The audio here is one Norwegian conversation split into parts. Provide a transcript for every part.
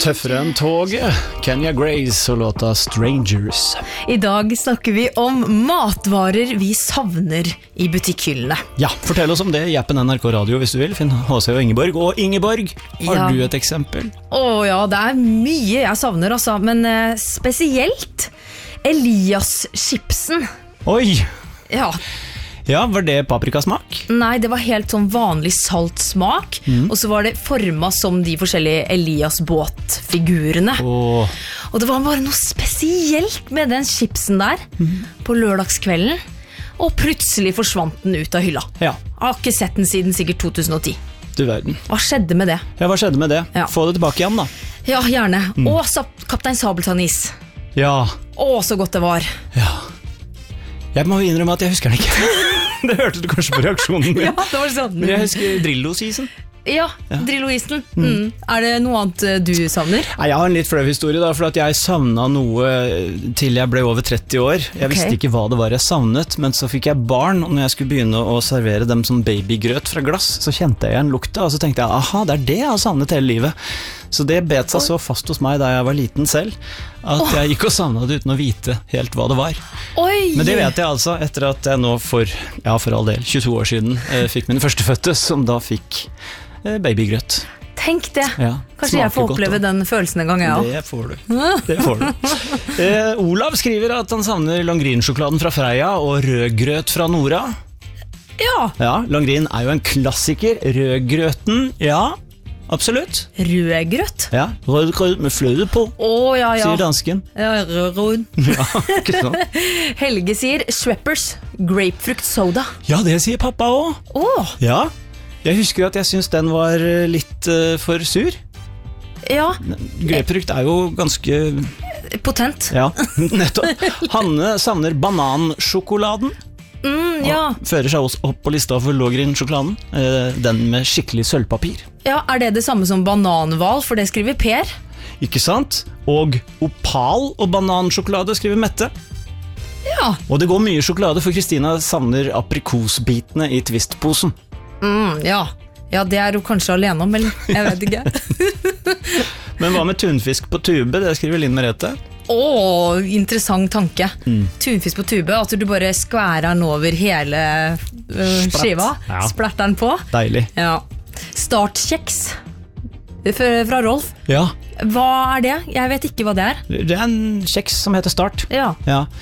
Tøffere enn toget, Kenya Grace og låta Strangers. I dag snakker vi om matvarer vi savner i butikkhyllene. Ja, fortell oss om det i appen NRK Radio hvis du vil. Finn H.C. og Ingeborg. Og Ingeborg, har du et eksempel? Ja, det er mye jeg savner altså, men spesielt Elias-chipsen. Oi! Ja, var det paprikasmak? Nei, det var helt sånn vanlig saltsmak, og så var det formet som de forskjellige Elias-båtfigurene. Og det var bare noe spesielt med den chipsen der på lørdagskvelden, og plutselig forsvant den ut av hylla. Ja. Jeg har ikke sett den siden sikkert 2010. Du verden. Hva skjedde med det? Ja, hva skjedde med det? Ja. Få det tilbake igjen da. Ja, gjerne. Og Kaptein Sabeltann-is. Ja. Så godt det var. Ja. Jeg må innrømme at jeg husker den ikke. Det hørte du kanskje på reaksjonen min. Ja, det var sånn. Men jeg husker Drillo-isen. Ja, Drillo-isen. Er det noe annet du savner? Nei, jeg har en litt flau historie da, for at jeg savnet noe til jeg ble over 30 år. Jeg visste ikke hva det var jeg savnet, men så fikk jeg barn, og når jeg skulle begynne å servere dem som babygrøt fra glass, så kjente jeg en lukta, og så tenkte jeg, aha, det er det jeg har savnet hele livet. Så det bet seg så fast hos meg da jeg var liten selv, at jeg gikk og savnet det uten å vite helt hva det var. Men det vet jeg altså, etter at jeg nå for all del, 22 år siden, fikk min førstefødte, som da fikk babygrøt. Tenk det. Ja, kanskje jeg får oppleve den følelsen en gang, ja. Det får du. Olav skriver at han savner Langrin-sjokoladen fra Freia og rødgrøt fra Nora. Ja, Langrin er jo en klassiker. Rødgrøten, ja, absolutt. Rødgrøt? Ja, rødgrøt med fløte på, sier dansken. Ja, rødgrøt. Ja, ikke sant. Helge sier Schweppers grapefrukt soda. Ja, det sier pappa også. Ja. Jeg husker at jeg synes den var litt for sur. Ja. Grapefrukt er jo ganske potent. Ja, nettopp. Hanne savner banansjokoladen. Fører seg også opp på lista for Langrin-sjokoladen. Den med skikkelig sølvpapir. Ja, er det samme som bananval, for det skriver Per? Ikke sant? Og opal og banansjokolade skriver Mette. Ja. Og det går mye sjokolade, for Kristina savner aprikosbitene i twistposen. Ja, det er hun kanskje alene om, eller jeg vet ikke. Men hva med tunfisk på tube? Det skriver Linn Merete. Interessant tanke. Tunfisk på tube, at du bare skværer den over hele skiva, splatter den på. Deilig. Ja. Startkjeks fra Rolf. Ja. Hva er det? Jeg vet ikke hva det er. Det er en kjeks som heter Start. Ja.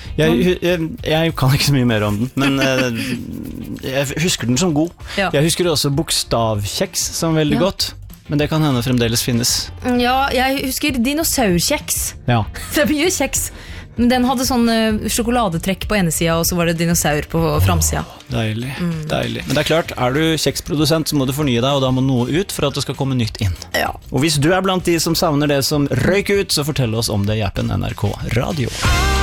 Jeg kan ikke så mye mer om den, men jeg husker den som god. Jeg husker også bokstavkjeks som veldig godt, men det kan hende fremdeles finnes. Ja, jeg husker dinosaurkjeks. Ja. Det er mye kjeks. Men den hadde sånn sjokoladetrekk på ene siden, og så var det dinosaur på framsiden. Deilig, deilig. Men det er klart, er du kjeksprodusent så må du fornye deg, og da må noe ut for at det skal komme nytt inn. Ja. Og hvis du er blant de som savner det som røyk ut, så fortell oss om det i appen NRK Radio.